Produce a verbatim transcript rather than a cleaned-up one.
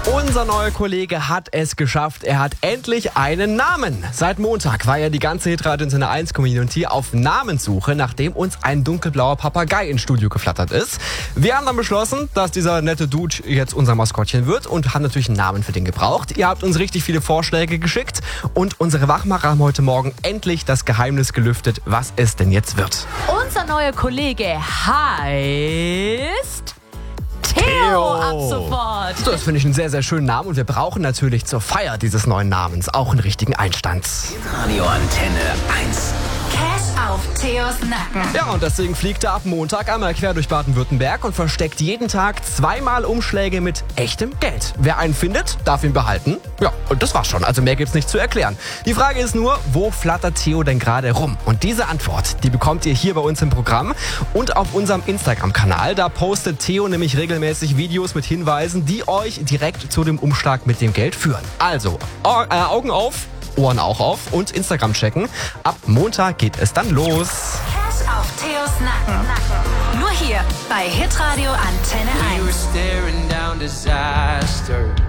Unser neuer Kollege hat es geschafft. Er hat endlich einen Namen. Seit Montag war ja die ganze Hitradio in seiner eins Community auf Namenssuche, nachdem uns ein dunkelblauer Papagei ins Studio geflattert ist. Wir haben dann beschlossen, dass dieser nette Dude jetzt unser Maskottchen wird und haben natürlich einen Namen für den gebraucht. Ihr habt uns richtig viele Vorschläge geschickt und unsere Wachmacher haben heute Morgen endlich das Geheimnis gelüftet, was es denn jetzt wird. Unser neuer Kollege heißt Theo ab sofort. So, das finde ich einen sehr, sehr schönen Namen und wir brauchen natürlich zur Feier dieses neuen Namens auch einen richtigen Einstand. Radio Antenne eins. Cash auf Theos Nacken. Ja, und deswegen fliegt er ab Montag einmal quer durch Baden-Württemberg und versteckt jeden Tag zweimal Umschläge mit echtem Geld. Wer einen findet, darf ihn behalten. Ja, und das war's schon. Also mehr gibt's nicht zu erklären. Die Frage ist nur, wo flattert Theo denn gerade rum? Und diese Antwort, die bekommt ihr hier bei uns im Programm und auf unserem Instagram-Kanal. Da postet Theo nämlich regelmäßig Videos mit Hinweisen, die euch direkt zu dem Umschlag mit dem Geld führen. Also, Au- äh, Augen auf, Ohren auch auf und Instagram checken. Ab Montag geht es dann los. Cash auf Theos Nacken. Nur hier bei Hitradio Antenne We were eins. staring down disaster.